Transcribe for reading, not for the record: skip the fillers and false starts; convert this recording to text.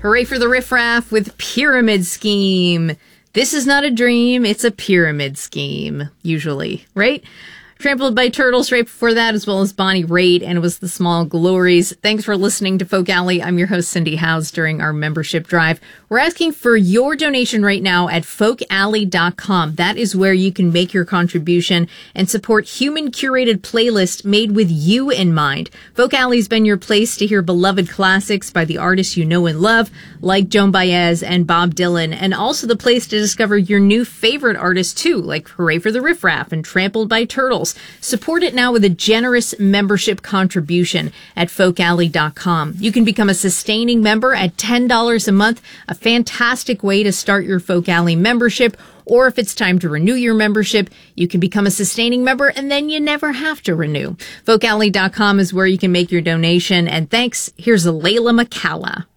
Hooray for the riffraff with Pyramid Scheme. This is not a dream, it's a pyramid scheme, usually, right? Trampled by Turtles right before that, as well as Bonnie Raitt, and it was The Small Glories. Thanks for listening to Folk Alley. I'm your host, Cindy Howes, during our membership drive. We're asking for your donation right now at folkalley.com. That is where you can make your contribution and support human-curated playlists made with you in mind. Folk Alley's been your place to hear beloved classics by the artists you know and love, like Joan Baez and Bob Dylan, and also the place to discover your new favorite artists, too, like Hooray for the Riffraff and Trampled by Turtles. Support it now with a generous membership contribution at folkalley.com. You can become a sustaining member at $10 a month, a fantastic way to start your Folk Alley membership. Or if it's time to renew your membership, you can become a sustaining member and then you never have to renew. Folkalley.com is where you can make your donation. And thanks. Here's Layla McCalla.